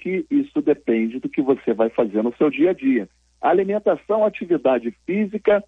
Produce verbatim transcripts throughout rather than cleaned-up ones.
que isso depende do que você vai fazer no seu dia a dia. Alimentação, atividade física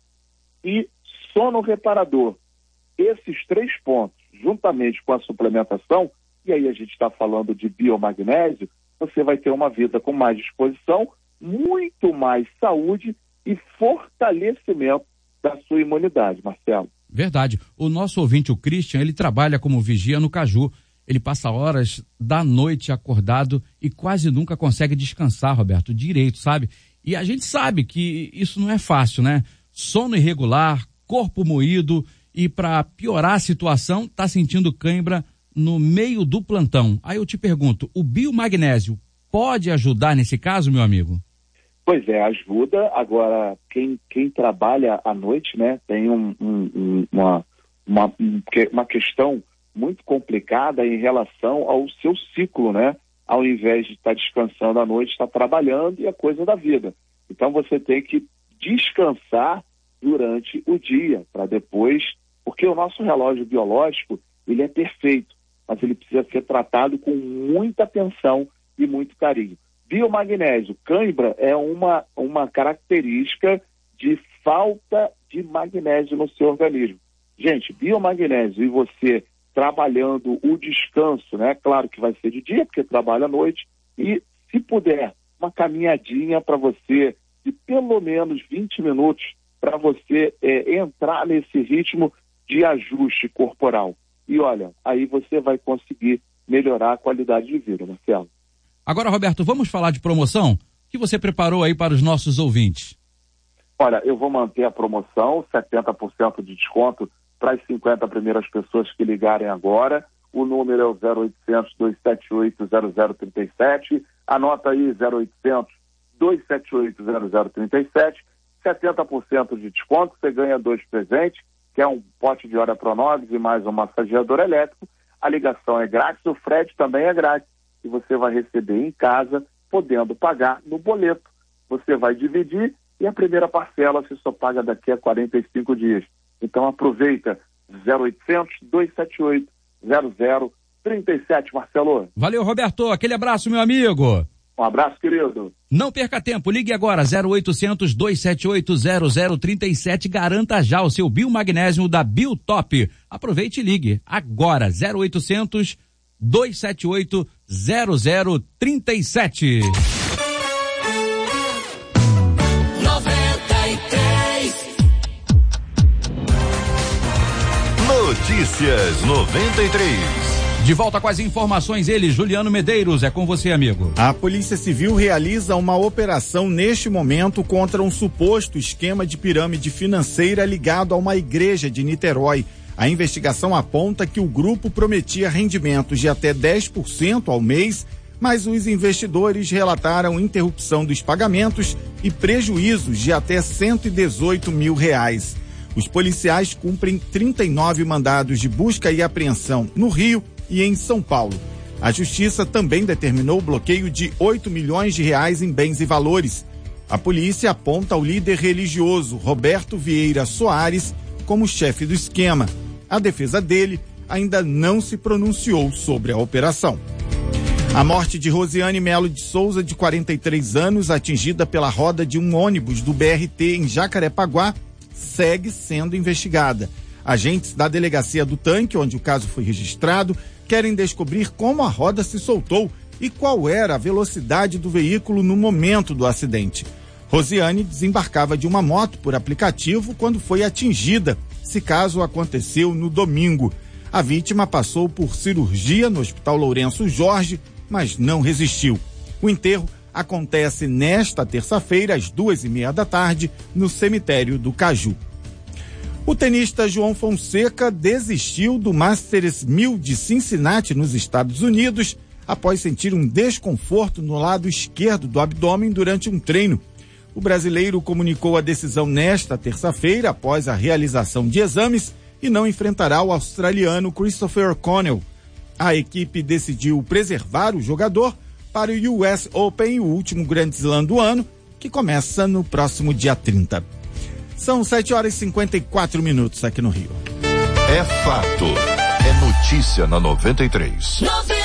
e sono reparador. Esses três pontos, juntamente com a suplementação, e aí a gente está falando de biomagnésio, você vai ter uma vida com mais disposição, muito mais saúde e fortalecimento da sua imunidade, Marcelo. Verdade. O nosso ouvinte, o Christian, ele trabalha como vigia no Caju. Ele passa horas da noite acordado e quase nunca consegue descansar, Roberto, direito, sabe? E a gente sabe que isso não é fácil, né? Sono irregular, corpo moído e, para piorar a situação, tá sentindo cãibra no meio do plantão. Aí eu te pergunto, o biomagnésio pode ajudar nesse caso, meu amigo? Pois é, ajuda. Agora, quem, quem trabalha à noite, né, tem um, um, uma, uma, uma questão muito complicada em relação ao seu ciclo, né? Ao invés de estar descansando à noite, está trabalhando e é coisa da vida. Então você tem que descansar durante o dia, para depois, porque o nosso relógio biológico, ele é perfeito, mas ele precisa ser tratado com muita atenção e muito carinho. Biomagnésio, cãibra é uma, uma característica de falta de magnésio no seu organismo. Gente, biomagnésio e você trabalhando o descanso, né? Claro que vai ser de dia, porque trabalha à noite, e se puder, uma caminhadinha para você de pelo menos vinte minutos para você é, entrar nesse ritmo de ajuste corporal. E olha, aí você vai conseguir melhorar a qualidade de vida, Marcelo. Agora, Roberto, vamos falar de promoção? O que você preparou aí para os nossos ouvintes? Olha, eu vou manter a promoção, setenta por cento de desconto para as cinquenta primeiras pessoas que ligarem agora. O número é o zero oitocentos, dois sete oito, zero zero três sete. Anota aí, zero oitocentos, dois sete oito, zero zero três sete. setenta por cento de desconto, você ganha dois presentes, que é um pote de Ora Pronovis e mais um massageador elétrico. A ligação é grátis, o frete também é grátis. E você vai receber em casa, podendo pagar no boleto. Você vai dividir e a primeira parcela você só paga daqui a quarenta e cinco dias. Então aproveita, zero oitocentos, dois sete oito, zero zero três sete, Marcelo. Valeu, Roberto. Aquele abraço, meu amigo. Um abraço, querido. Não perca tempo, ligue agora, zero oitocentos, dois sete oito, zero zero três sete, garanta já o seu biomagnésio da Biotop. Aproveite e ligue agora, zero oitocentos, dois sete oito, zero zero três sete. noventa e três Notícias noventa e três. De volta com as informações, ele, Juliano Medeiros, é com você, amigo. A Polícia Civil realiza uma operação neste momento contra um suposto esquema de pirâmide financeira ligado a uma igreja de Niterói. A investigação aponta que o grupo prometia rendimentos de até dez por cento ao mês, mas os investidores relataram interrupção dos pagamentos e prejuízos de até cento e dezoito mil reais. Os policiais cumprem trinta e nove mandados de busca e apreensão no Rio e em São Paulo. A Justiça também determinou o bloqueio de oito milhões de reais em bens e valores. A polícia aponta o líder religioso Roberto Vieira Soares como chefe do esquema. A defesa dele ainda não se pronunciou sobre a operação. A morte de Rosiane Melo de Souza, de quarenta e três anos, atingida pela roda de um ônibus do B R T em Jacarepaguá, segue sendo investigada. Agentes da delegacia do Tanque, onde o caso foi registrado, querem descobrir como a roda se soltou e qual era a velocidade do veículo no momento do acidente. Rosiane desembarcava de uma moto por aplicativo quando foi atingida. Esse caso aconteceu no domingo. A vítima passou por cirurgia no Hospital Lourenço Jorge, mas não resistiu. O enterro acontece nesta terça-feira, às duas e meia da tarde, no cemitério do Caju. O tenista João Fonseca desistiu do Masters mil de Cincinnati, nos Estados Unidos, após sentir um desconforto no lado esquerdo do abdômen durante um treino. O brasileiro comunicou a decisão nesta terça-feira, após a realização de exames, e não enfrentará o australiano Christopher O'Connell. A equipe decidiu preservar o jogador para o U S Open, o último Grand Slam do ano, que começa no próximo dia trinta. São sete horas e cinquenta e quatro minutos aqui no Rio. É fato. É notícia na noventa e três.